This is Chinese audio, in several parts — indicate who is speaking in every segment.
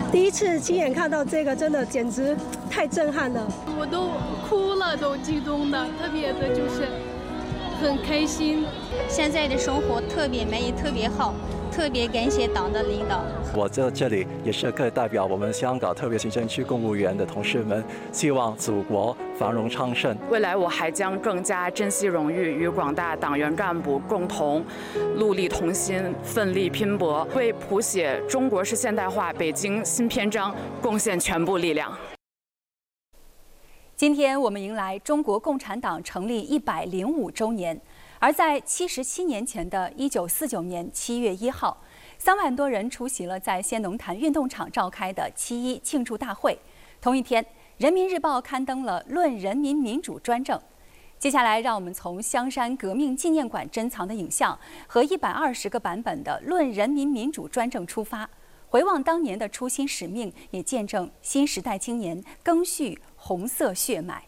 Speaker 1: 第一次亲眼看到这个，真的简直太震撼了，
Speaker 2: 我都哭了，都激动的，特别的就是很开心。
Speaker 3: 现在的生活特别美，特别好，特别感谢党的领导。
Speaker 4: 我在这里也是可以代表我们香港特别行政区公务员的同事们，希望祖国繁荣昌盛。
Speaker 5: 未来我还将更加珍惜荣誉，与广大党员干部共同戮力同心，奋力拼搏，为谱写中国式现代化北京新篇章贡献全部力量。
Speaker 6: 今天我们迎来中国共产党成立105周年，而在77年前的1949年7月1号，3万多人出席了在先农坛运动场召开的7·1庆祝大会。同一天，《人民日报》刊登了《论人民民主专政》。接下来，让我们从香山革命纪念馆珍藏的影像和120个版本的《论人民民主专政》出发，回望当年的初心使命，也见证新时代青年赓续红色血脉。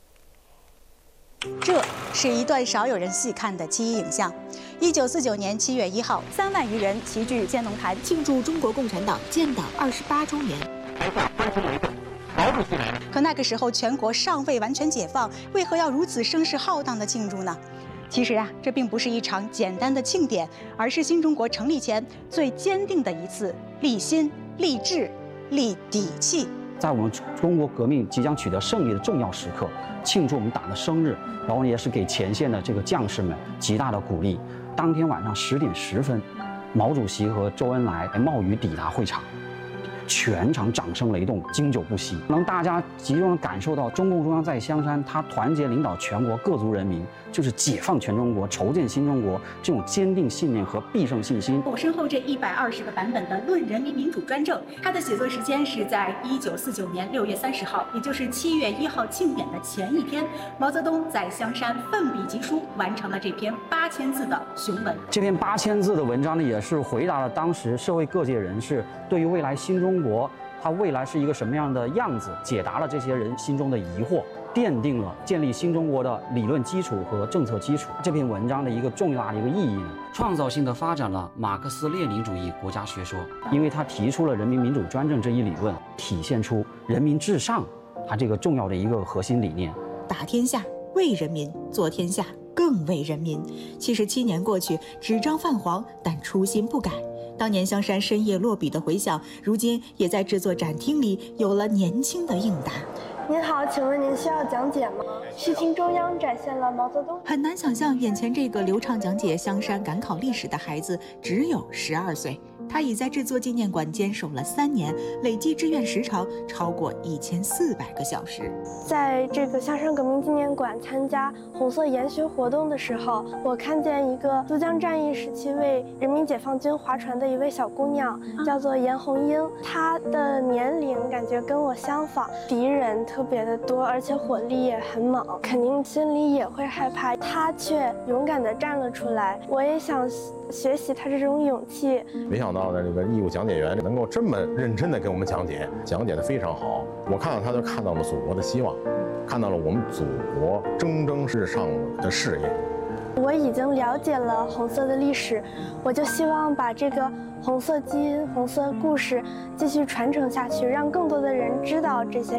Speaker 7: 这是一段少有人细看的7·1影像。1949年7月1号，3万余人齐聚先农坛，庆祝中国共产党建党28周年。台下欢声雷动，毛主席来了。可那个时候，全国尚未完全解放，为何要如此声势浩荡地庆祝呢？其实啊，这并不是一场简单的庆典，而是新中国成立前最坚定的一次立心、立志、立底气。
Speaker 8: 在我们中国革命即将取得胜利的重要时刻，庆祝我们党的生日，然后也是给前线的这个将士们极大的鼓励。当天晚上10点10分，毛主席和周恩来冒雨抵达会场，全场掌声雷动，经久不息，能大家集中地感受到中共中央在香山，他团结领导全国各族人民，就是解放全中国、筹建新中国这种坚定信念和必胜信心。
Speaker 7: 我身后这120个版本的《论人民民主专政》，它的写作时间是在1949年6月30号，也就是7月1号庆典的前一天。毛泽东在香山奋笔疾书，完成了这篇8000字的雄文。
Speaker 8: 这篇8000字的文章呢，也是回答了当时社会各界人士对于未来新中国它未来是一个什么样的样子，解答了这些人心中的疑惑，奠定了建立新中国的理论基础和政策基础。这篇文章的一个重大的一个意义呢，创造性的发展了马克思列宁主义国家学说，因为他提出了人民民主专政这一理论，体现出人民至上它这个重要的一个核心理念。
Speaker 7: 打天下为人民，做天下更为人民。77年过去，纸张泛黄，但初心不改。当年香山深夜落笔的回响，如今也在制作展厅里有了年轻的应答。
Speaker 9: 您好，请问您需要讲解吗？视听中央展现了毛泽东。
Speaker 7: 很难想象，眼前这个流畅讲解香山赶考历史的孩子只有12岁。他已在制作纪念馆坚守了3年，累计志愿时长超过1400个小时。
Speaker 9: 在这个香山革命纪念馆参加红色研学活动的时候，我看见一个渡江战役时期为人民解放军划船的一位小姑娘，叫做严红英。她的年龄感觉跟我相仿，敌人特别的多，而且火力也很猛，肯定心里也会害怕。她却勇敢地站了出来，我也想学习她这种勇气。
Speaker 10: 没想到呢，这个义务讲解员能够这么认真地给我们讲解，讲解得非常好。我看到他就看到了祖国的希望，看到了我们祖国蒸蒸日上的事业。
Speaker 9: 我已经了解了红色的历史，我就希望把这个红色基因、红色故事继续传承下去，让更多的人知道这些